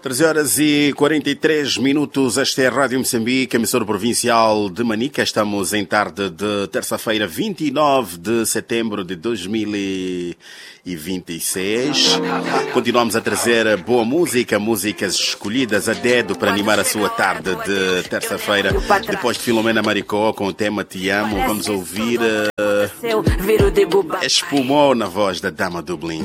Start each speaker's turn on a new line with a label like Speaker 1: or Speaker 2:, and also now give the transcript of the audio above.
Speaker 1: 13 horas e 43 minutos, esta é a Rádio Moçambique, emissora provincial de Manica. Estamos em tarde de terça-feira, 29 de setembro de 2026. Continuamos a trazer boa música, músicas escolhidas a dedo para animar a sua tarde de terça-feira. Depois de Filomena Maricó com o tema Te Amo, vamos ouvir Espumou na voz da Dama do Bling.